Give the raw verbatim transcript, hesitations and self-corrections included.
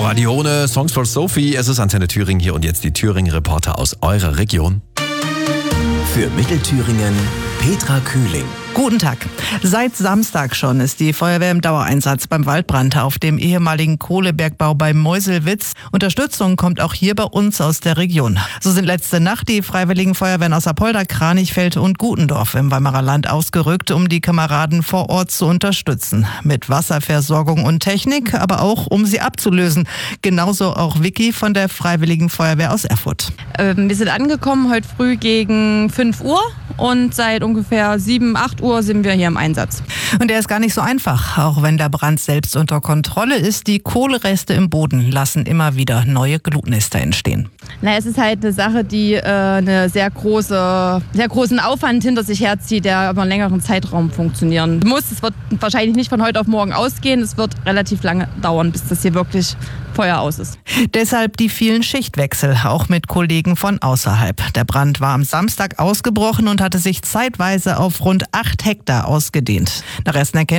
Radio ohne Songs for Sophie. Es ist Antenne Thüringen hier und jetzt die Thüringen-Reporter aus eurer Region. Für Mittelthüringen Petra Kühling. Guten Tag. Seit Samstag schon ist die Feuerwehr im Dauereinsatz beim Waldbrand auf dem ehemaligen Kohlebergbau bei Meuselwitz. Unterstützung kommt auch hier bei uns aus der Region. So sind letzte Nacht die Freiwilligen Feuerwehren aus Apolda, Kranichfeld und Gutendorf im Weimarer Land ausgerückt, um die Kameraden vor Ort zu unterstützen. Mit Wasserversorgung und Technik, aber auch um sie abzulösen. Genauso auch Vicky von der Freiwilligen Feuerwehr aus Erfurt. Ähm, wir sind angekommen heute früh gegen fünf Uhr und seit ungefähr sieben, acht Uhr sind wir hier im Einsatz. Und der ist gar nicht so einfach. Auch wenn der Brand selbst unter Kontrolle ist, die Kohlereste im Boden lassen immer wieder neue Glutnester entstehen. Na, es ist halt eine Sache, die äh, eine sehr große, sehr großen Aufwand hinter sich herzieht, der über einen längeren Zeitraum funktionieren muss. Es wird wahrscheinlich nicht von heute auf morgen ausgehen. Es wird relativ lange dauern, bis das hier wirklich Feuer aus ist. Deshalb die vielen Schichtwechsel, auch mit Kollegen von außerhalb. Der Brand war am Samstag ausgebrochen und hatte sich zeitweise auf rund acht Hektar ausgedehnt. Nach ersten Erkenntnissen